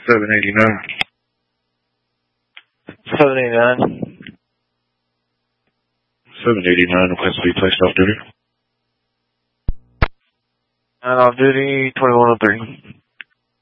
789. 789. 789, request to be placed off duty. Off duty, 2103.